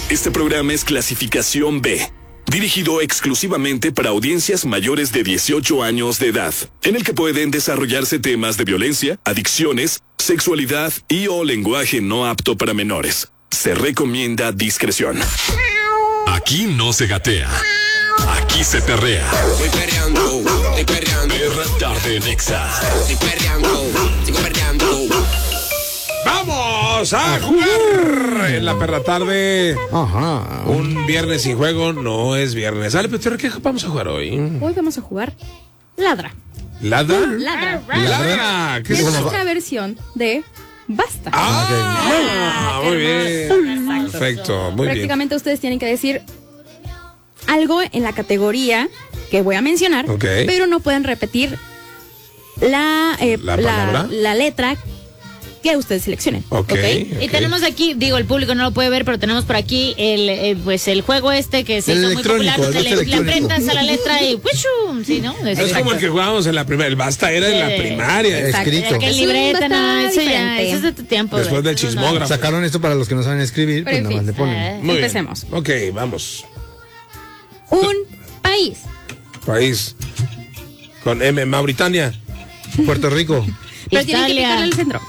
Este programa es clasificación B, dirigido exclusivamente para audiencias mayores de 18 años de edad, en el que pueden desarrollarse temas de violencia, adicciones, sexualidad y o lenguaje no apto para menores. Se recomienda discreción. Aquí no se gatea. Aquí se perrea. Estoy perreando. Perra tarde en Exa. Sigo perreando. ¡Vamos a jugar! En la perra tarde. Ajá. Un viernes sin juego no es viernes. Ale, pero ¿qué vamos a jugar hoy? Hoy vamos a jugar Ladra. ¿Ladra? Ladra. ¿Ladra? ¿Qué Es es eso? nuestra versión de Basta. Muy bien. Perfecto, muy bien. Prácticamente ustedes tienen que decir algo en la categoría que voy a mencionar, Ok. pero no pueden repetir ¿La palabra? la letra que ustedes seleccionen. Ok. Y tenemos aquí, digo, el público no lo puede ver, pero tenemos por aquí el juego que se El hizo muy popular, electrónico, donde el le electrónico. aprietas a la letra y ¡pushum! ¿Sí, no? Es como el que jugábamos en la primaria. El basta era en la primaria. Exacto. Escrito. Que Es libreta, un no, basta eso ya, diferente. eso es de tu tiempo. Después güey. del chismógrafo. Sacaron esto para los que no saben escribir, Pero pues nada más le ponen. Muy bien. Empecemos. Ok, vamos. Un país. País. Con M. Mauritania. Puerto Rico, Pero tienen que Italia. picarle al centro.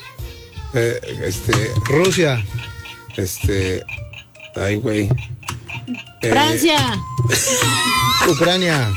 Rusia, Ay, güey. Francia. Ucrania,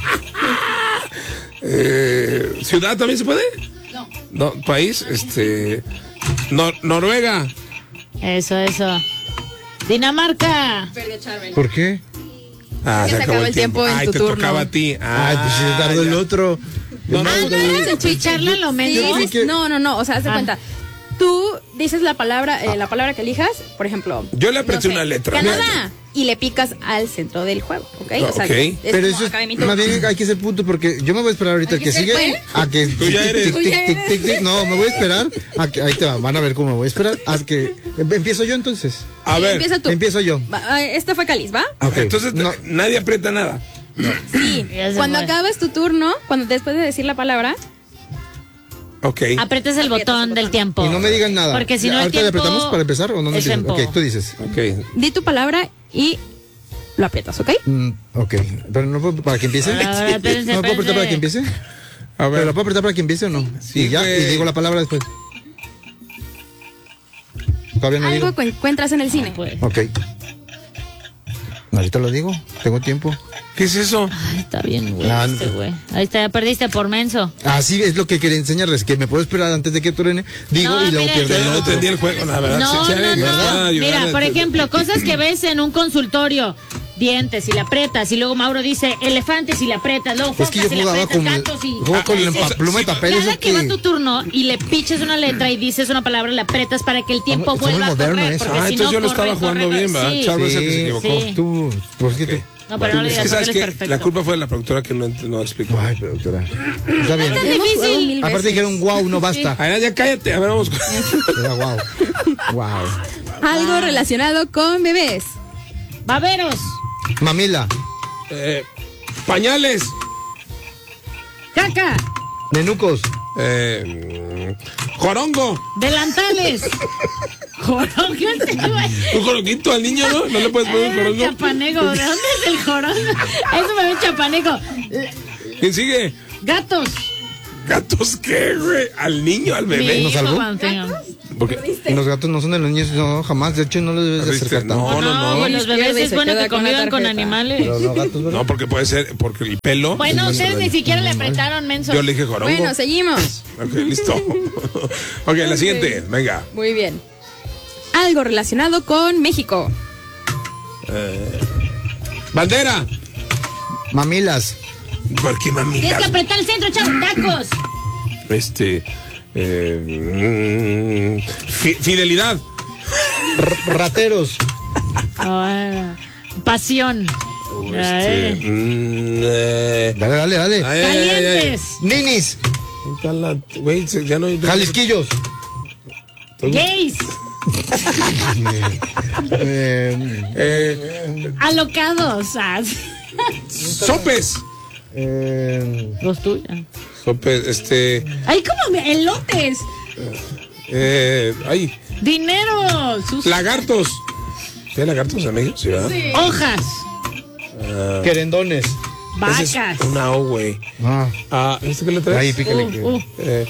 ¿Ciudad también se puede? No. País, Noruega. Eso. Dinamarca. ¿por qué? Ah, Ya se acabó el tiempo en Ay, tu te turno. tocaba a ti. Ay, pues si se tardó el ya. otro. No, no, Chicharla lo menos. No, o sea, haz de cuenta. Tú dices la palabra que elijas, por ejemplo. Yo le apreté no sé, una letra. Canadá. Y le picas al centro del juego, ¿ok? O sea, Ok. es Pero como eso acá de mi es, turno. más bien hay que ser punto porque yo me voy a esperar ahorita Hay el que que ser sigue bueno. a que Tú ya eres. tic. No, me voy a esperar a que ahí te va, van a ver cómo me voy a esperar a que empiezo yo entonces. A ver. Empieza tú. Empiezo yo. Este fue Cáliz, ¿va? Ok. Entonces, No. nadie aprieta nada. Sí. Ya se Cuando fue. acabes tu turno, después de decir la palabra, Ok. Aprietas el botón del tiempo. Y no me digan nada. Porque si no el ¿Ahorita le tiempo apretamos para empezar o no? es tiempo. Ok, tú dices. Ok. di tu palabra y lo aprietas, ¿ok? Ok. Pero no puedo para que empiece. Ahora, espérense, ¿No puedo apretar para que espérense. empiece? A ¿Pero ver. lo puedo apretar para que empiece o no? Sí, Y ya, güey. y digo la palabra después. Todavía no Algo digo. que encuentras en el cine. Pues. Ok. Ahorita lo digo. Tengo tiempo. ¿Qué es eso? Ay, está bien, güey. Ah, Güey. Ahí está, ya perdiste por menso. Así es lo que quería enseñarles, que me puedo esperar antes de que truene. Digo No, y luego mira. pierdo Yo el no otro. entendí el juego, la verdad. No, Si alguien me puede ayudar, Mira, por ejemplo, cosas que ves en un consultorio. Dientes, y le aprietas, y luego Mauro dice elefantes y le aprietas, luego Es que yo focas y le jugaba aprietas, con, gatos y... jugaba con o sea, pluma de papel. Cada Eso que va que... tu turno y le piches una letra y dices una palabra, le aprietas para que el tiempo Está muy vuelva a moderno correr. eso. Porque si entonces no, yo lo estaba corre, jugando corre, bien, ¿verdad? sí. Charles es el que se Sí, equivocó. sí. Tú, pues que tú. No, pero no le Es digas, que no sabes eres que perfecto. la culpa fue de la productora que no explicó. Ay, pero doctora. Está bien. Es Hemos jugado difícil. mil Aparte veces. dijeron wow, no basta. Ay, ya cállate. A ver, vamos. Era wow. Wow. Algo relacionado con bebés. Baberos, Mamila, Pañales. caca, nenucos, Jorongo. delantales. Jorongo, Un joronguito al niño, ¿no? No le puedes poner un jorongo. chapaneco. ¿De dónde es el jorongo? Eso me ve un chapaneco. ¿Quién sigue? Gatos. ¿Gatos qué, güey? ¿Al niño, al bebé? Mi ¿Nos hijo salvó? cuando tenga- Porque los gatos no son de los niños, no, jamás. De hecho, no les debes de acercar tanto. No, no. güey, los bebés Izquierda y es se bueno queda que con la convivan con tarjeta. animales. Pero los gatos, ¿verdad? No, porque puede ser, porque el pelo. Bueno, ustedes ni siquiera le apretaron, menso. Yo le dije jorongo. Bueno, seguimos. Ok, listo. Ok, la siguiente, venga. Muy bien. Algo relacionado con México. Bandera. Mamilas, ¿Por qué Tienes que mamilas? apretar el centro, chavos, tacos. Fidelidad. rateros, Ah, pasión. dale. Calientes. Ninis, Güey, ya no. jalisquillos, Gays. Alocados. Ah, Sopes. los tuyos. Sopes, Ay, como elotes. ay, Dinero. Sus... lagartos. ¿Tiene lagartos, amigos? Sí, ¿verdad? Hojas. Querendones. Ese Vacas. es una O, güey. ¿Este qué le traes? Ahí, pícale. ¿Qué?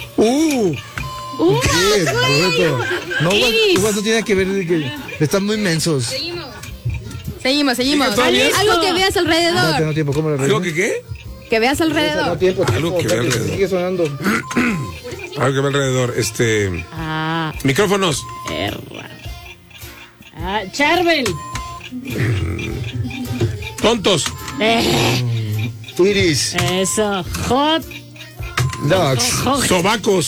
Bruto. No, igual no tiene que ver. Están muy mensos. Seguimos. todavía? Algo que veas No alrededor. tengo tiempo. ¿Cómo lo ¿Algo que qué? Que veas alrededor. Tiempo. Algo que ver alrededor. Sigue sonando. Algo que ver alrededor. Micrófonos. Charbel. Tontos. Iris. Eso. Hot. Dogs. Sobacos.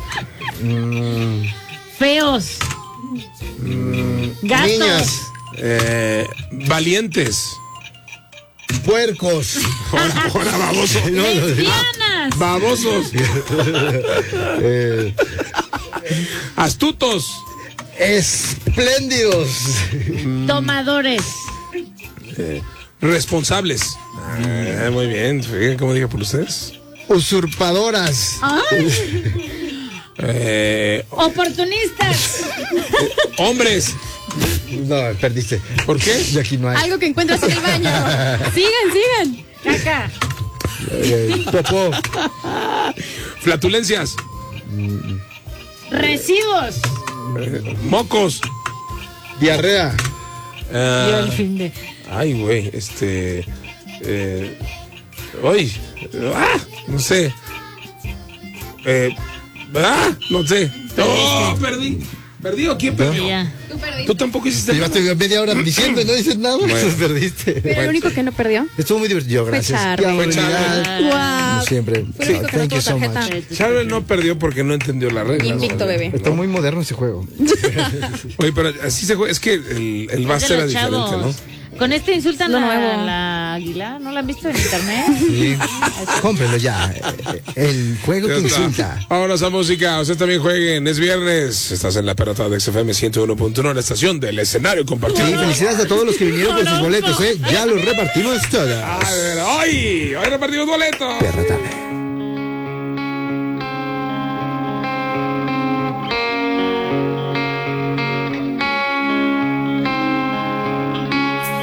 Feos. Gatos. Niñas. Valientes. Puercos. Ahora, baboso. Lesbianas. Babosos. Astutos. Espléndidos. Tomadores. Responsables. Muy bien. Fíjense cómo dije por ustedes. Usurpadoras. Oportunistas. Hombres. No, perdiste. ¿Por qué? De aquí no hay. Algo que encuentras en el baño. Sigan. Caca. Popó. Flatulencias. Residuos. Mocos. Diarrea. Yo el fin de. Ay, güey. Uy. No sé. No sé. ¡Oh! Perdí. ¿Perdí o quién perdió? Ya. Tú tampoco hiciste nada. Llevaste media hora diciendo y no dices nada. Bueno. Perdiste. Pero el único que no perdió. Estuvo muy divertido, gracias. Charlie. Qué amabilidad. Wow. Como siempre. Fue el único que no Thank you tuvo so tarjeta. much. Charles no perdió porque no entendió la regla. Invicto, bebé. Está muy moderno ese juego. Oye, pero así se juega. Es que el Es basta de era los diferente, chavos. ¿no? Con este insultan Lo a nuevo. la águila. ¿No la han visto en internet? Sí. Cómprelo ya. El juego que Ya está. insulta. Vámonos a música. Usted también jueguen. Es viernes. Estás en la pelota de XFM 101.1, la estación del escenario compartido. Sí, felicidades a todos los que vinieron por sus boletos, ¿eh? Ya los repartimos todos. A ver, hoy repartimos boletos. Perra tarde.